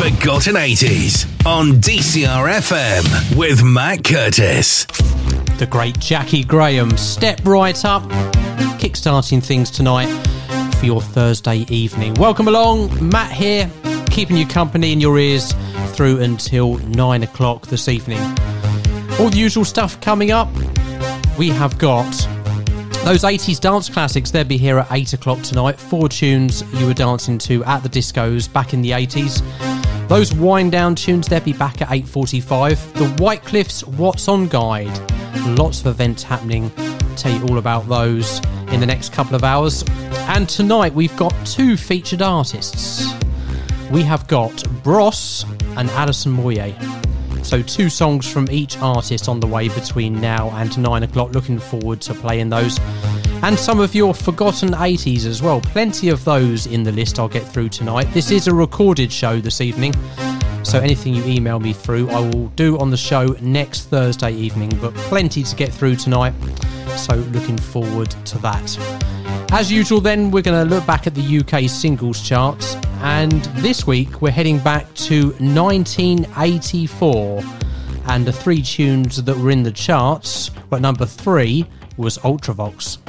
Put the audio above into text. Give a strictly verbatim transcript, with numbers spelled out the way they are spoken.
Forgotten eighties on D C R F M with Matt Curtis. The great Jackie Graham, Step Right Up, kickstarting things tonight for your Thursday evening. Welcome along, Matt here, keeping you company in your ears through until nine o'clock this evening. All the usual stuff coming up. We have got those eighties dance classics. They'll be here at eight o'clock tonight. Four tunes you were dancing to at the discos back in the eighties. Those wind down tunes, they'll be back at eight forty-five. The White Cliffs What's On Guide. Lots of events happening. I'll tell you all about those in the next couple of hours. And tonight we've got two featured artists. We have got Bros and Addison Moye. So two songs from each artist on the way between now and nine o'clock. Looking forward to playing those. And some of your forgotten eighties as well. Plenty of those in the list I'll get through tonight. This is a recorded show this evening. So anything you email me through, I will do on the show next Thursday evening. But plenty to get through tonight. So looking forward to that. As usual then, we're going to look back at the U K singles charts. And this week we're heading back to nineteen eighty-four. And the three tunes that were in the charts, well, number three was Ultravox.